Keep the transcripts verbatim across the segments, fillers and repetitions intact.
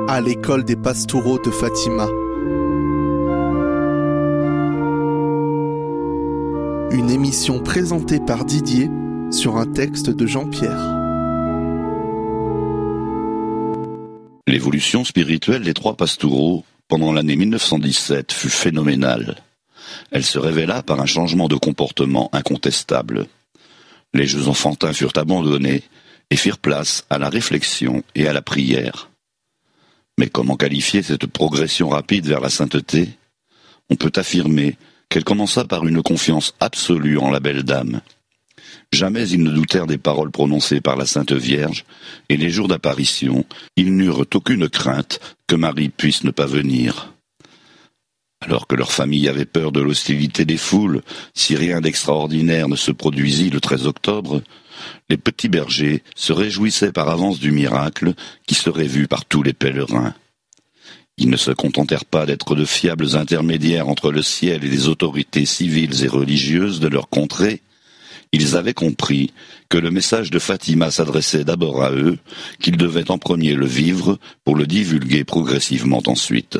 à l'école des Pastoureaux de Fatima. Une émission présentée par Didier sur un texte de Jean-Pierre. L'évolution spirituelle des trois Pastoureaux pendant l'année mille neuf cent dix-sept fut phénoménale. Elle se révéla par un changement de comportement incontestable. Les jeux enfantins furent abandonnés et firent place à la réflexion et à la prière. Mais comment qualifier cette progression rapide vers la sainteté ? On peut affirmer qu'elle commença par une confiance absolue en la belle dame. Jamais ils ne doutèrent des paroles prononcées par la Sainte Vierge, et les jours d'apparition, ils n'eurent aucune crainte que Marie puisse ne pas venir. Alors que leur famille avait peur de l'hostilité des foules, si rien d'extraordinaire ne se produisit le treize octobre, les petits bergers se réjouissaient par avance du miracle qui serait vu par tous les pèlerins. Ils ne se contentèrent pas d'être de fiables intermédiaires entre le ciel et les autorités civiles et religieuses de leur contrée. Ils avaient compris que le message de Fatima s'adressait d'abord à eux, qu'ils devaient en premier le vivre pour le divulguer progressivement ensuite.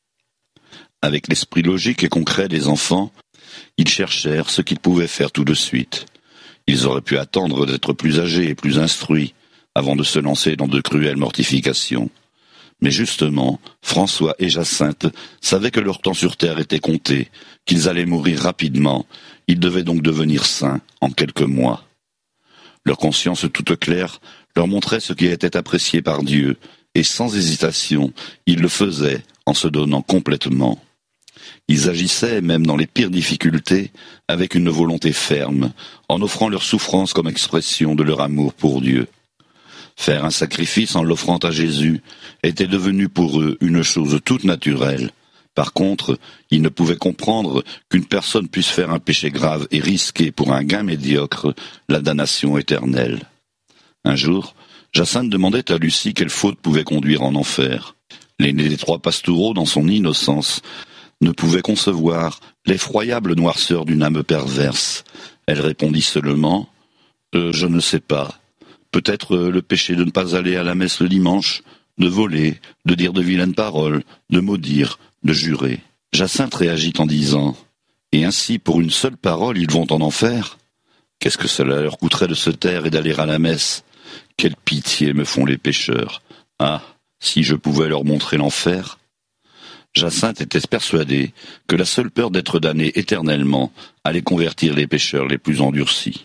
Avec l'esprit logique et concret des enfants, ils cherchèrent ce qu'ils pouvaient faire tout de suite. Ils auraient pu attendre d'être plus âgés et plus instruits avant de se lancer dans de cruelles mortifications. Mais justement, François et Jacinthe savaient que leur temps sur terre était compté, qu'ils allaient mourir rapidement, ils devaient donc devenir saints en quelques mois. Leur conscience toute claire leur montrait ce qui était apprécié par Dieu, et sans hésitation, ils le faisaient en se donnant complètement. Ils agissaient, même dans les pires difficultés, avec une volonté ferme, en offrant leur souffrance comme expression de leur amour pour Dieu. Faire un sacrifice en l'offrant à Jésus était devenu pour eux une chose toute naturelle. Par contre, ils ne pouvaient comprendre qu'une personne puisse faire un péché grave et risquer pour un gain médiocre la damnation éternelle. Un jour, Jacinthe demandait à Lucie quelle faute pouvait conduire en enfer. L'aîné des trois Pastoureaux, dans son innocence, ne pouvait concevoir l'effroyable noirceur d'une âme perverse. Elle répondit seulement euh, « Je ne sais pas. Peut-être euh, le péché de ne pas aller à la messe le dimanche, de voler, de dire de vilaines paroles, de maudire, de jurer. » Jacinthe réagit en disant « Et ainsi, pour une seule parole, ils vont en enfer ? Qu'est-ce que cela leur coûterait de se taire et d'aller à la messe ? Quelle pitié me font les pécheurs ! Ah, si je pouvais leur montrer l'enfer !» Jacinthe était persuadée que la seule peur d'être damnée éternellement allait convertir les pécheurs les plus endurcis.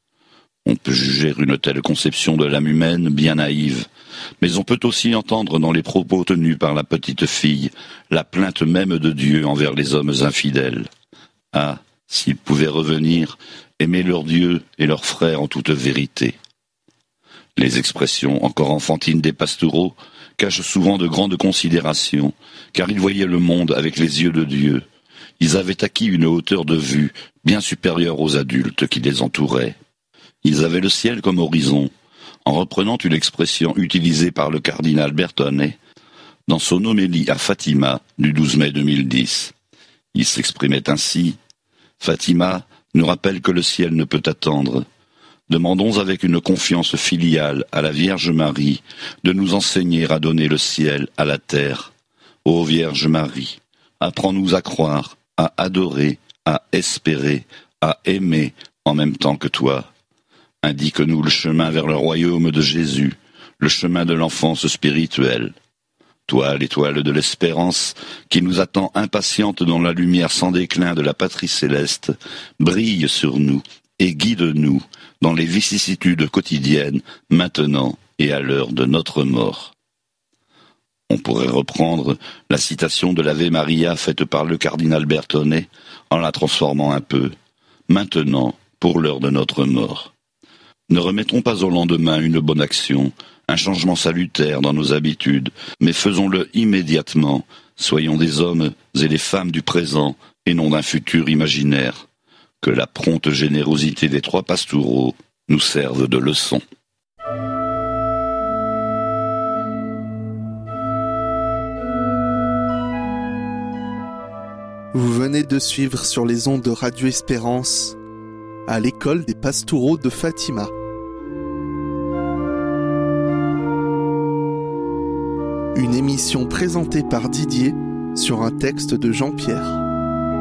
On peut juger une telle conception de l'âme humaine bien naïve, mais on peut aussi entendre dans les propos tenus par la petite fille la plainte même de Dieu envers les hommes infidèles. Ah, s'ils pouvaient revenir, aimer leur Dieu et leurs frères en toute vérité. Les expressions encore enfantines des Pastoureaux cachent souvent de grandes considérations, car ils voyaient le monde avec les yeux de Dieu. Ils avaient acquis une hauteur de vue bien supérieure aux adultes qui les entouraient. Ils avaient le ciel comme horizon, en reprenant une expression utilisée par le cardinal Bertonnet dans son homélie à Fatima du douze mai deux mille dix. Il s'exprimait ainsi « Fatima nous rappelle que le ciel ne peut attendre. Demandons avec une confiance filiale à la Vierge Marie de nous enseigner à donner le ciel à la terre. Ô Vierge Marie, apprends-nous à croire, à adorer, à espérer, à aimer en même temps que toi. Indique-nous le chemin vers le royaume de Jésus, le chemin de l'enfance spirituelle. Toi, l'étoile de l'espérance, qui nous attend impatiente dans la lumière sans déclin de la patrie céleste, brille sur nous et guide-nous dans les vicissitudes quotidiennes, maintenant et à l'heure de notre mort. » On pourrait reprendre la citation de l'Ave Maria faite par le cardinal Bertonnet en la transformant un peu. Maintenant, pour l'heure de notre mort. Ne remettons pas au lendemain une bonne action, un changement salutaire dans nos habitudes, mais faisons-le immédiatement. Soyons des hommes et des femmes du présent et non d'un futur imaginaire. Que la prompte générosité des trois Pastoureaux nous serve de leçon. Vous venez de suivre sur les ondes de Radio Espérance à l'école des Pastoureaux de Fatima. Une émission présentée par Didier sur un texte de Jean-Pierre.